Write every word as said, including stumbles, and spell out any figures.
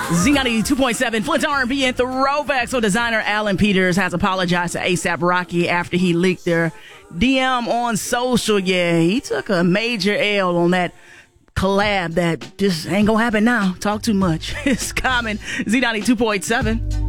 Z ninety-two point seven, Flint's R and B and Throwback. So designer Alan Peters has apologized to ASAP Rocky after he leaked their D M on social. Yeah, he took a major L on that collab that just ain't gonna happen now. Talk too much. It's Common, Z ninety-two point seven.